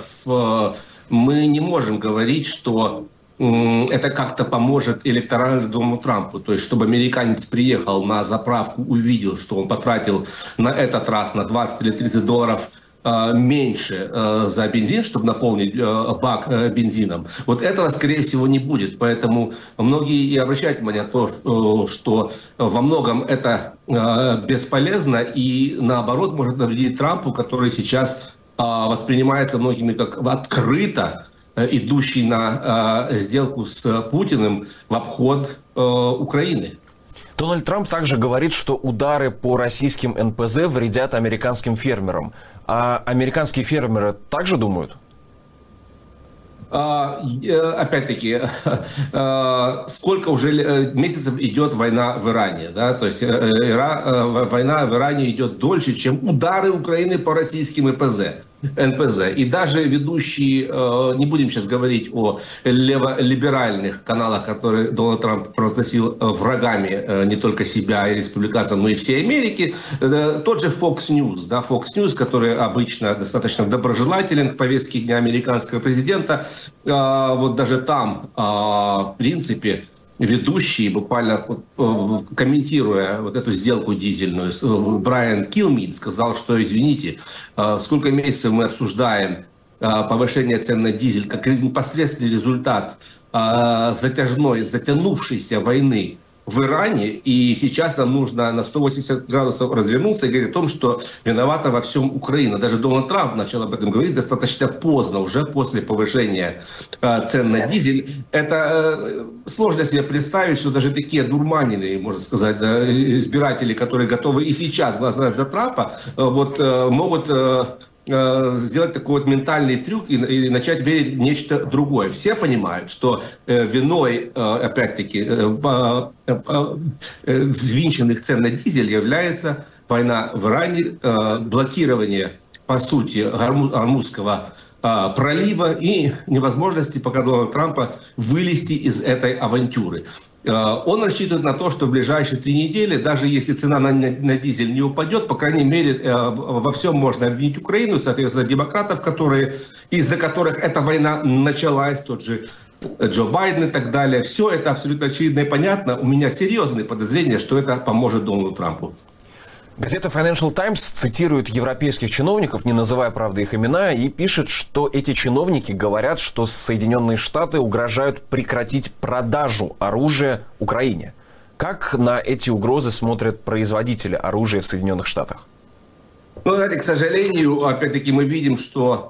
мы не можем говорить, что это как-то поможет электорально Дональду Трампу. То есть, чтобы американец приехал на заправку, увидел, что он потратил на этот раз на 20 или 30 долларов меньше за бензин, чтобы наполнить бак бензином. Этого, скорее всего, не будет. Поэтому многие и обращают внимание на то, что во многом это бесполезно и, наоборот, может навредить Трампу, который сейчас воспринимается многими как открыто идущий на сделку с Путиным в обход Украины. Дональд Трамп также говорит, что удары по российским НПЗ вредят американским фермерам. А американские фермеры также думают? Опять-таки, сколько уже месяцев идет война в Иране, да? То есть война в Иране идет дольше, чем удары Украины по российским НПЗ. И даже ведущие, не будем сейчас говорить о леволиберальных каналах, которые Дональд Трамп провозгласил врагами не только себя и республиканцев, но и всей Америки, тот же Fox News, который обычно достаточно доброжелателен к повестке дня американского президента, даже там, в принципе, ведущий, буквально комментируя эту сделку дизельную, Брайан Килмин сказал, что, извините, сколько месяцев мы обсуждаем повышение цен на дизель как непосредственный результат затянувшейся войны в Иране, и сейчас нам нужно на 180 градусов развернуться и говорить о том, что виновата во всем Украина. Даже Дональд Трамп начал об этом говорить достаточно поздно, уже после повышения цен на дизель. Это сложно себе представить, что даже такие дурманенные, можно сказать, избиратели, которые готовы и сейчас голосовать за Трампа, могут сделать такой ментальный трюк и начать верить в нечто другое. Все понимают, что виной, опять-таки, взвинченных цен на дизель является война в Иране, блокирование, по сути, Гормузского пролива и невозможности пока Дональда Трампа вылезти из этой авантюры. Он рассчитывает на то, что в ближайшие 3 недели, даже если цена на дизель не упадет, по крайней мере, во всем можно обвинить Украину, соответственно, демократов, из-за которых эта война началась, тот же Джо Байден и так далее. Все это абсолютно очевидно и понятно. У меня серьезные подозрения, что это поможет Дональду Трампу. Газета Financial Times цитирует европейских чиновников, не называя, правда, их имена, и пишет, что эти чиновники говорят, что Соединенные Штаты угрожают прекратить продажу оружия Украине. Как на эти угрозы смотрят производители оружия в Соединенных Штатах? Ну, знаете, к сожалению, опять-таки мы видим, что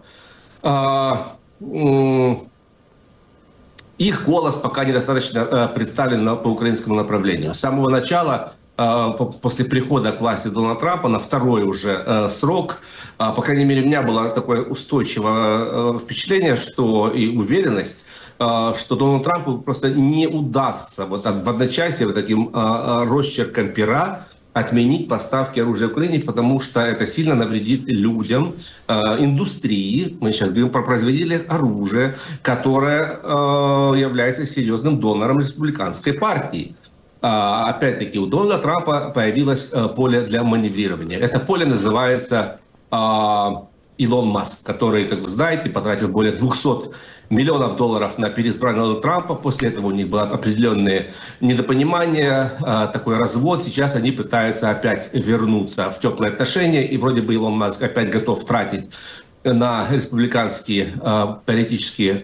их голос пока недостаточно представлен по украинскому направлению. С самого начала, после прихода к власти Дональда Трампа на второй уже срок, по крайней мере, у меня было такое устойчивое впечатление, что и уверенность, что Дональду Трампу просто не удастся вот в одночасье вот таким росчерком пера отменить поставки оружия Украине, потому что это сильно навредит людям, индустрии. Мы сейчас говорим про производителей оружия, которая является серьезным донором республиканской партии. Опять-таки, у Дональда Трампа появилось поле для маневрирования. Это поле называется Илон Маск, который, как вы знаете, потратил более $200 миллионов на переизбрание Дональда Трампа. После этого у них было определенное недопонимание, такой развод. Сейчас они пытаются опять вернуться в теплые отношения. И вроде бы Илон Маск опять готов тратить на республиканские политические,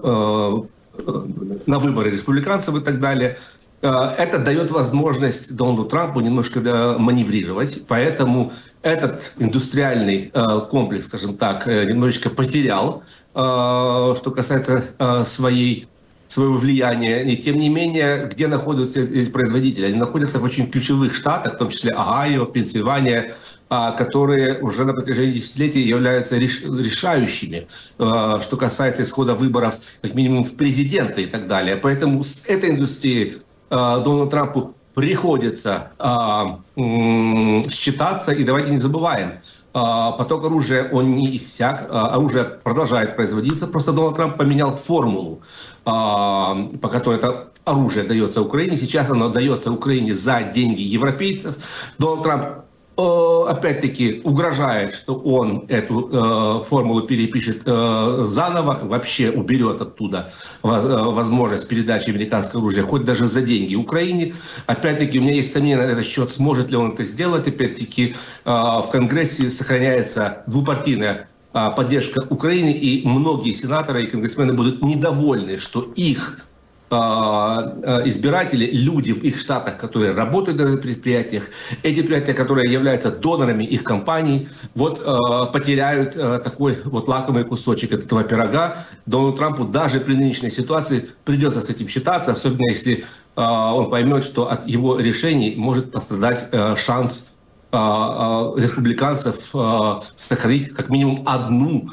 на выборы республиканцев и так далее. Это дает возможность Дональду Трампу немножко маневрировать, поэтому этот индустриальный комплекс, скажем так, немножечко потерял, что касается своего влияния. И тем не менее, где находятся эти производители? Они находятся в очень ключевых штатах, в том числе Огайо, Пенсильвания, которые уже на протяжении десятилетий являются решающими, что касается исхода выборов, как минимум, в президенты и так далее. Поэтому с этой индустрией Дональду Трампу приходится считаться, и давайте не забываем, поток оружия, он не иссяк, оружие продолжает производиться, просто Дональд Трамп поменял формулу, по которой это оружие дается Украине. Сейчас оно дается Украине за деньги европейцев. Дональд Трамп опять-таки угрожает, что он эту формулу перепишет заново, вообще уберет оттуда возможность передачи американского оружия, хоть даже за деньги Украине. Опять-таки у меня есть сомнения на этот счет, сможет ли он это сделать. Опять-таки в Конгрессе сохраняется двупартийная поддержка Украине, и многие сенаторы и конгрессмены будут недовольны, что их избиратели, люди в их штатах, которые работают на предприятиях, эти предприятия, которые являются донорами их компаний, вот потеряют такой вот лакомый кусочек этого пирога. Дональду Трампу даже при нынешней ситуации придется с этим считаться, особенно если он поймет, что от его решений может пострадать шанс республиканцев сохранить как минимум одну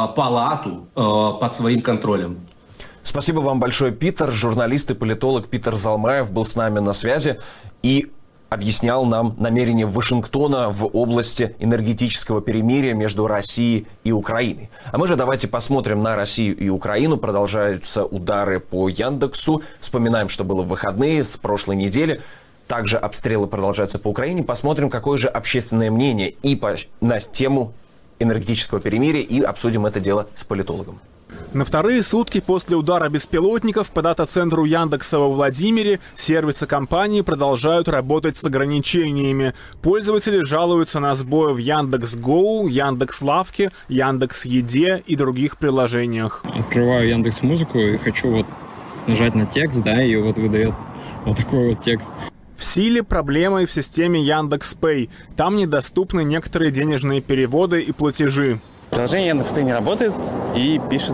палату под своим контролем. Спасибо вам большое, Питер. Журналист и политолог Питер Залмаев был с нами на связи и объяснял нам намерения Вашингтона в области энергетического перемирия между Россией и Украиной. А мы же давайте посмотрим на Россию и Украину. Продолжаются удары по Яндексу. Вспоминаем, что было в выходные с прошлой недели. Также обстрелы продолжаются по Украине. Посмотрим, какое же общественное мнение и на тему энергетического перемирия, и обсудим это дело с политологом. На вторые сутки после удара беспилотников по дата-центру Яндекса во Владимире сервисы компании продолжают работать с ограничениями. Пользователи жалуются на сбои в Яндекс.Гоу, Яндекс.Лавке, Яндекс.Еде и других приложениях. Открываю Яндекс.Музыку и хочу вот нажать на текст, да, и вот выдает вот такой вот текст. В силе проблема и в системе Яндекс.Пэй. Там недоступны некоторые денежные переводы и платежи. Приложение Яндекс.Пэй не работает и пишет,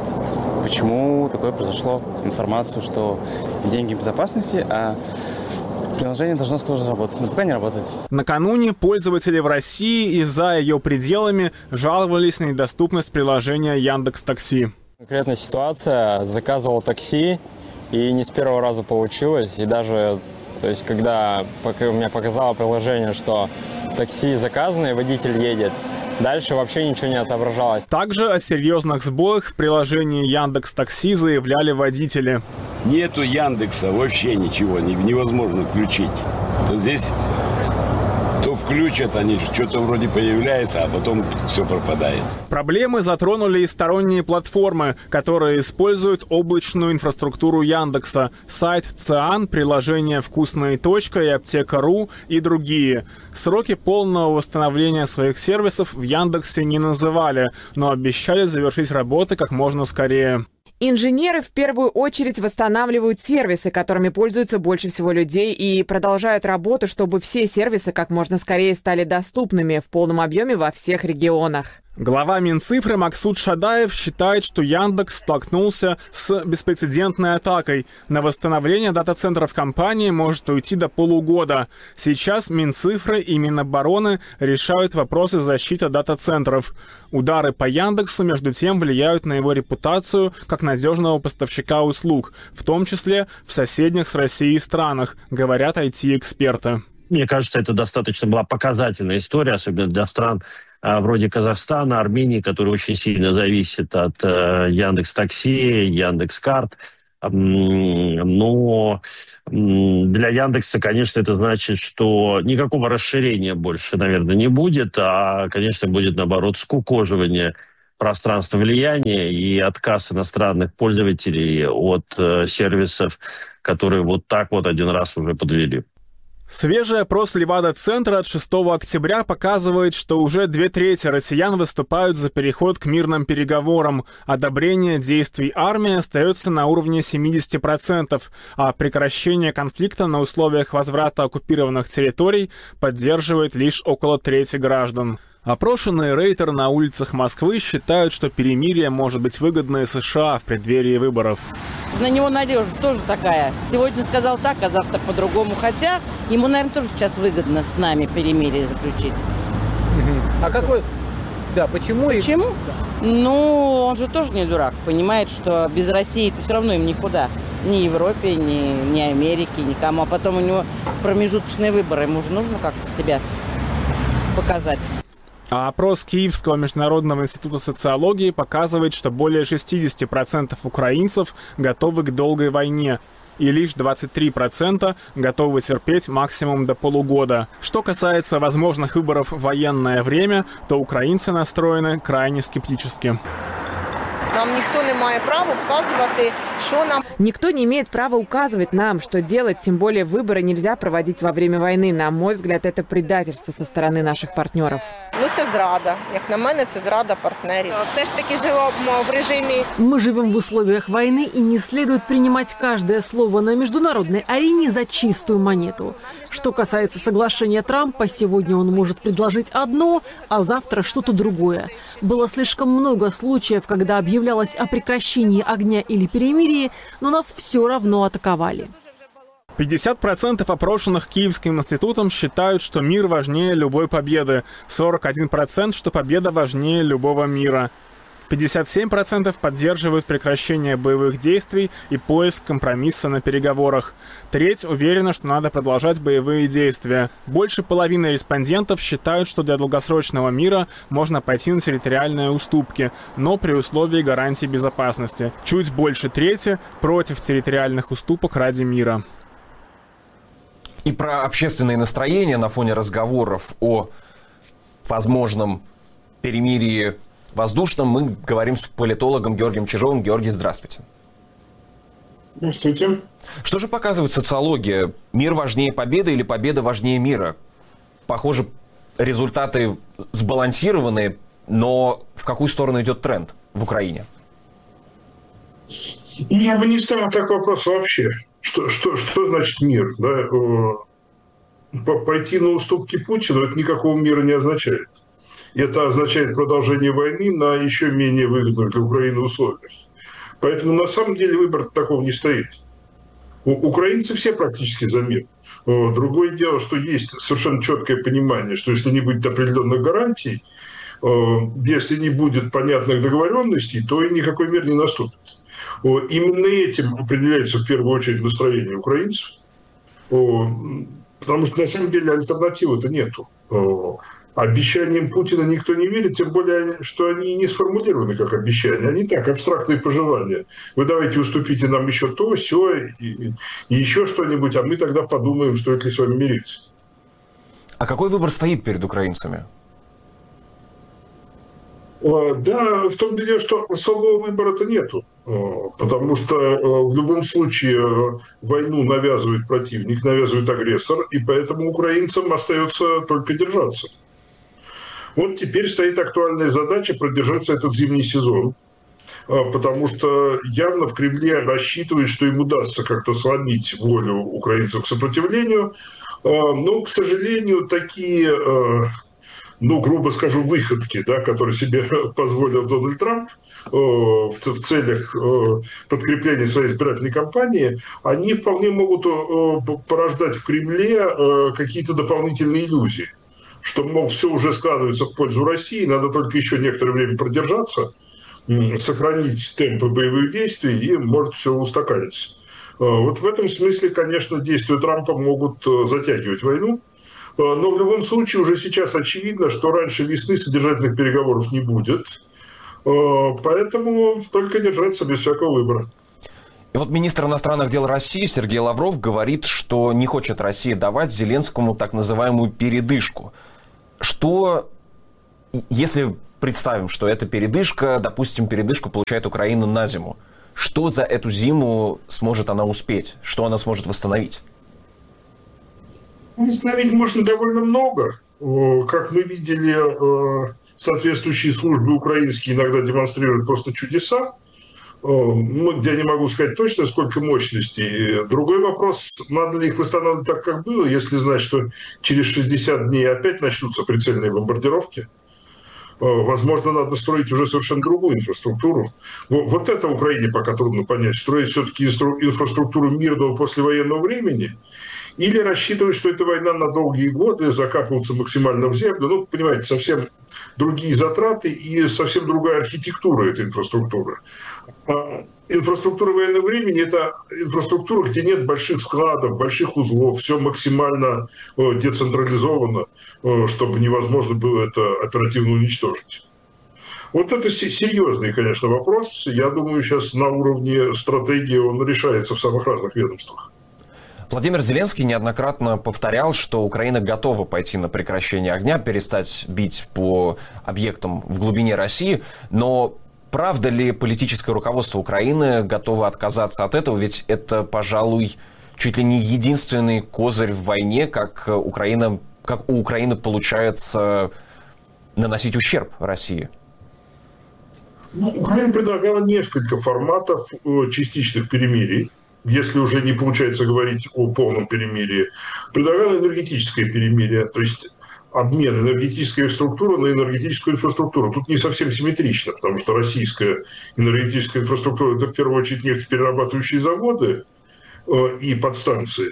почему такое произошло, информацию, что деньги в безопасности, а приложение должно скоро заработать, но пока не работает. Накануне пользователи в России и за ее пределами жаловались на недоступность приложения Яндекс.Такси. Конкретная ситуация, заказывал такси и не с первого раза получилось, и даже, то есть, когда у меня показало приложение, что такси заказано и водитель едет, дальше вообще ничего не отображалось. Также о серьезных сбоях в приложении Яндекс.Такси заявляли водители. Нету Яндекса, вообще ничего невозможно включить. То здесь, то включат, они что-то вроде появляется, а потом все пропадает. Проблемы затронули и сторонние платформы, которые используют облачную инфраструктуру Яндекса, сайт ЦИАН, приложение «Вкусная точка» и Аптека.ру и другие. Сроки полного восстановления своих сервисов в Яндексе не называли, но обещали завершить работы как можно скорее. Инженеры в первую очередь восстанавливают сервисы, которыми пользуются больше всего людей, и продолжают работу, чтобы все сервисы как можно скорее стали доступными в полном объеме во всех регионах. Глава Минцифры Максут Шадаев считает, что Яндекс столкнулся с беспрецедентной атакой. На восстановление дата-центров компании может уйти до полугода. Сейчас Минцифры и Минобороны решают вопросы защиты дата-центров. Удары по Яндексу, между тем, влияют на его репутацию как надежного поставщика услуг, в том числе в соседних с Россией странах, говорят IT-эксперты. Мне кажется, это достаточно была показательная история, особенно для стран вроде Казахстана, Армении, которые очень сильно зависят от Яндекс.Такси, Яндекс.Карт. Но для Яндекса, конечно, это значит, что никакого расширения больше, наверное, не будет, а, конечно, будет, наоборот, скукоживание пространства влияния и отказ иностранных пользователей от сервисов, которые вот так вот один раз уже подвели. Свежий опрос Левада-центра от 6 октября показывает, что уже 2/3 россиян выступают за переход к мирным переговорам. Одобрение действий армии остается на уровне 70%, а прекращение конфликта на условиях возврата оккупированных территорий поддерживает лишь около трети граждан. Опрошенные рейтеры на улицах Москвы считают, что перемирие может быть выгодно и США в преддверии выборов. На него надежда тоже такая. Сегодня сказал так, а завтра по-другому. Хотя ему, наверное, тоже сейчас выгодно с нами перемирие заключить. А какой... Да, почему? Почему? Ну, он же тоже не дурак. Понимает, что без России все равно им никуда. Ни Европе, ни Америке, никому. А потом у него промежуточные выборы. Ему же нужно как-то себя показать. А опрос Киевского международного института социологии показывает, что более 60% украинцев готовы к долгой войне, и лишь 23% готовы терпеть максимум до полугода. Что касается возможных выборов в военное время, то украинцы настроены крайне скептически. Нам ніхто не має права вказувати, що нам... Никто не имеет права указывать нам, что делать, тем более выборы нельзя проводить во время войны. На мой взгляд, это предательство со стороны наших партнеров. Ну, це зрада. Як на мене, це зрада партнерів. Все ж таки живемо в режимі... Мы живем в условиях войны, и не следует принимать каждое слово на международной арене за чистую монету. Что касается соглашения Трампа, сегодня он может предложить одно, а завтра что-то другое. Было слишком много случаев, когда объявлялось о прекращении огня или перемирии, но нас все равно атаковали. 50% опрошенных Киевским институтом считают, что мир важнее любой победы. 41%, что победа важнее любого мира. 57% поддерживают прекращение боевых действий и поиск компромисса на переговорах. Треть уверена, что надо продолжать боевые действия. Больше половины респондентов считают, что для долгосрочного мира можно пойти на территориальные уступки, но при условии гарантии безопасности. Чуть больше трети против территориальных уступок ради мира. И про общественные настроения на фоне разговоров о возможном перемирии воздушном мы говорим с политологом Георгием Чижовым. Георгий, здравствуйте. Здравствуйте. Что же показывает социология? Мир важнее победы или победа важнее мира? Похоже, результаты сбалансированные, но в какую сторону идет тренд в Украине? Я бы не ставил такой вопрос вообще. Что значит мир? Да? Пойти на уступки Путину – это никакого мира не означает. Это означает продолжение войны на еще менее выгодных для Украины условиях. Поэтому на самом деле выбора такого не стоит. Украинцы все практически за мир. Другое дело, что есть совершенно четкое понимание, что если не будет определенных гарантий, если не будет понятных договоренностей, то и никакой мир не наступит. Именно этим определяется в первую очередь настроение украинцев. Потому что на самом деле альтернативы-то нету. Обещаниям Путина никто не верит, тем более, что они не сформулированы как обещания. Они так, абстрактные пожелания. Вы давайте уступите нам еще то, сё и еще что-нибудь, а мы тогда подумаем, стоит ли с вами мириться. А какой выбор стоит перед украинцами? Да, в том деле, что особого выбора-то нету. Потому что в любом случае войну навязывает противник, навязывает агрессор, и поэтому украинцам остается только держаться. Вот теперь стоит актуальная задача продержаться этот зимний сезон, потому что явно в Кремле рассчитывают, что им удастся как-то сломить волю украинцев к сопротивлению. Но, к сожалению, такие, грубо скажу, выходки, да, которые себе позволил Дональд Трамп в целях подкрепления своей избирательной кампании, они вполне могут порождать в Кремле какие-то дополнительные иллюзии. Что, мол, все уже складывается в пользу России, надо только еще некоторое время продержаться, сохранить темпы боевых действий, и может все устаканиться. Вот в этом смысле, конечно, действия Трампа могут затягивать войну, но в любом случае уже сейчас очевидно, что раньше весны содержательных переговоров не будет, поэтому только держаться без всякого выбора. И вот министр иностранных дел России Сергей Лавров говорит, что не хочет Россия давать Зеленскому так называемую передышку. Что, если представим, что эта передышка, допустим, передышку получает Украина на зиму, что за эту зиму сможет она успеть? Что она сможет восстановить? Восстановить можно довольно много. Как мы видели, соответствующие службы украинские иногда демонстрируют просто чудеса. Я не могу сказать точно, сколько мощностей. Другой вопрос, надо ли их восстанавливать так, как было, если знать, что через 60 дней опять начнутся прицельные бомбардировки. Возможно, надо строить уже совершенно другую инфраструктуру. Вот это Украине пока трудно понять. Строить все-таки инфраструктуру мирного послевоенного времени или рассчитывать, что это война на долгие годы, закапываться максимально в землю. Понимаете, совсем другие затраты и совсем другая архитектура этой инфраструктуры. Инфраструктура военного времени – это инфраструктура, где нет больших складов, больших узлов, все максимально децентрализовано, чтобы невозможно было это оперативно уничтожить. Вот это серьезный, конечно, вопрос. Я думаю, сейчас на уровне стратегии он решается в самых разных ведомствах. Владимир Зеленский неоднократно повторял, что Украина готова пойти на прекращение огня, перестать бить по объектам в глубине России, но правда ли политическое руководство Украины готово отказаться от этого? Ведь это, пожалуй, чуть ли не единственный козырь в войне, как у Украины получается наносить ущерб России. Украина предлагала несколько форматов частичных перемирий. Если уже не получается говорить о полном перемирии, предлагала энергетическое перемирие, то есть обмен энергетической инфраструктуры на энергетическую инфраструктуру. Тут не совсем симметрично, потому что российская энергетическая инфраструктура – это в первую очередь нефтеперерабатывающие заводы и подстанции.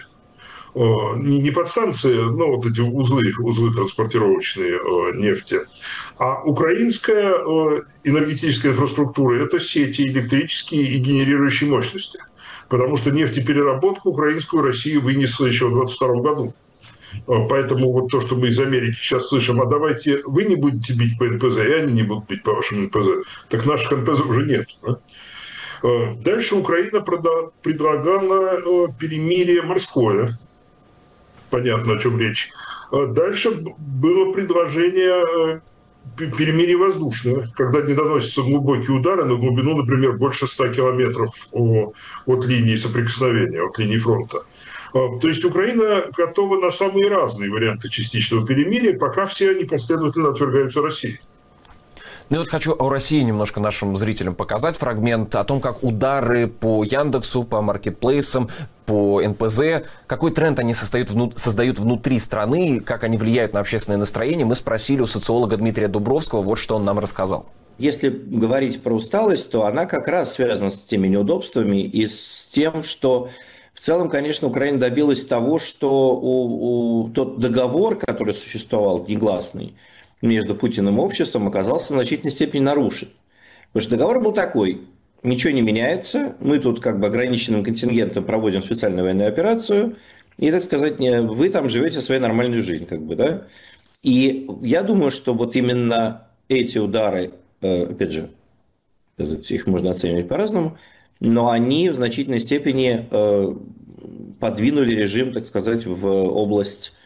Не подстанции, но вот эти узлы транспортировочные нефти. А украинская энергетическая инфраструктура – это сети электрические и генерирующие мощности. Потому что нефтепереработку украинскую Россия вынесла еще в 2022 году. Поэтому вот то, что мы из Америки сейчас слышим, а давайте вы не будете бить по НПЗ, и они не будут бить по вашим НПЗ. Так наших НПЗ уже нет. Да? Дальше Украина предлагала перемирие морское. Понятно, о чем речь. Дальше было предложение перемирие воздушное, когда не доносятся глубокие удары на глубину, например, больше 100 километров от линии соприкосновения, от линии фронта. То есть Украина готова на самые разные варианты частичного перемирия, пока все они последовательно отвергаются Россией. Ну и вот хочу о России немножко нашим зрителям показать фрагмент о том, как удары по Яндексу, по маркетплейсам, по НПЗ, какой тренд они создают внутри страны, как они влияют на общественное настроение. Мы спросили у социолога Дмитрия Дубровского, вот что он нам рассказал. Если говорить про усталость, то она как раз связана с теми неудобствами и с тем, что в целом, конечно, Украина добилась того, что тот договор, который существовал негласный, между Путиным и обществом, оказался в значительной степени нарушен. Потому что договор был такой: ничего не меняется, мы тут как бы ограниченным контингентом проводим специальную военную операцию, и, так сказать, вы там живете свою нормальную жизнь, как бы, да. И я думаю, что вот именно эти удары, опять же, их можно оценивать по-разному, но они в значительной степени подвинули режим, так сказать, в область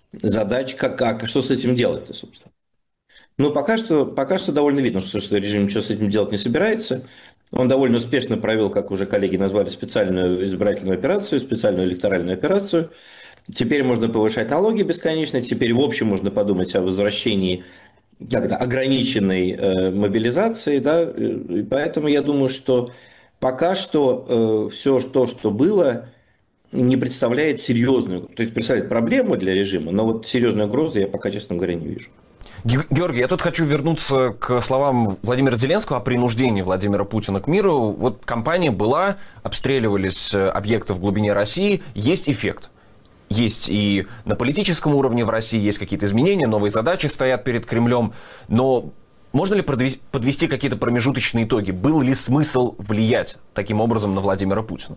задач, что с этим делать-то, собственно. Ну, пока что довольно видно, что режим ничего с этим делать не собирается. Он довольно успешно провел, как уже коллеги назвали, специальную избирательную операцию, специальную электоральную операцию. Теперь можно повышать налоги бесконечно, теперь в общем можно подумать о возвращении ограниченной мобилизации, да, и поэтому я думаю, что пока что все то, что было, не представляет серьезную, то есть представляет проблему для режима, но вот серьезную угрозу я пока, честно говоря, не вижу. Георгий, я тут хочу вернуться к словам Владимира Зеленского о принуждении Владимира Путина к миру. Вот кампания была, обстреливались объекты в глубине России, есть эффект. Есть и на политическом уровне в России есть какие-то изменения, новые задачи стоят перед Кремлем. Но можно ли подвести какие-то промежуточные итоги? Был ли смысл влиять таким образом на Владимира Путина?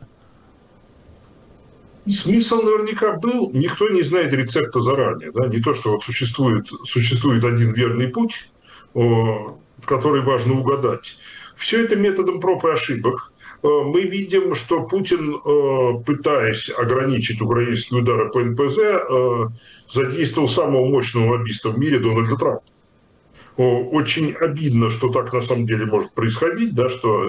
Смысл наверняка был. Никто не знает рецепта заранее. Да? Не то, что вот существует один верный путь, который важно угадать. Все это методом проб и ошибок. Мы видим, что Путин, пытаясь ограничить украинские удары по НПЗ, задействовал самого мощного лоббиста в мире Дональда Трампа. Очень обидно, что так на самом деле может происходить, да, что